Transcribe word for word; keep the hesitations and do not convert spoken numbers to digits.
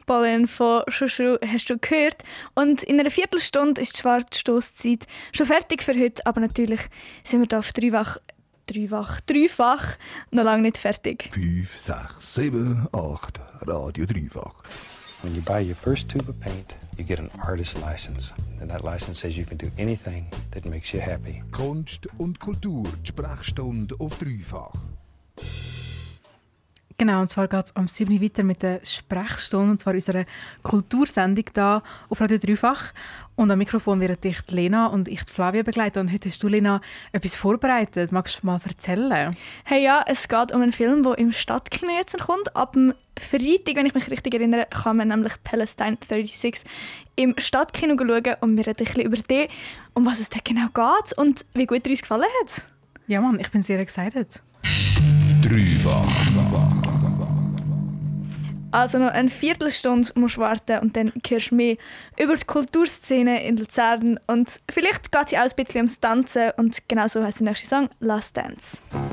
Pauline von Schuschu hast du gehört. Und in einer Viertelstunde ist die schwarze Stosszeit schon fertig für heute. Aber natürlich sind wir da auf dreifach, dreifach, dreifach noch lange nicht fertig. fünf, sechs, sieben, acht, Radio Dreifach. When you buy your first tube of paint, you get an artist license. And that license says you can do anything that makes you happy. Kunst und Kultur, die Sprechstunde auf Dreifach. Genau, und zwar geht es am sieben Uhr weiter mit der Sprechstunde, und zwar unserer Kultursendung hier auf Radio Dreifach. Und am Mikrofon werden dich die Lena und ich die Flavia begleiten. Und heute hast du, Lena, etwas vorbereitet. Magst du mal erzählen? Hey ja, es geht um einen Film, der im Stadtkino jetzt kommt. Ab dem Freitag, wenn ich mich richtig erinnere, kann man nämlich Palestine sechsunddreißig im Stadtkino schauen. Und wir reden ein bisschen über den, um was es da genau geht und wie gut er uns gefallen hat. Ja Mann, ich bin sehr excited. Dreifach. Also noch eine Viertelstunde musst du warten und dann hörst du mehr über die Kulturszene in Luzern. Und vielleicht geht es auch ein bisschen ums Tanzen und genau so heisst der nächste Song «Last Dance».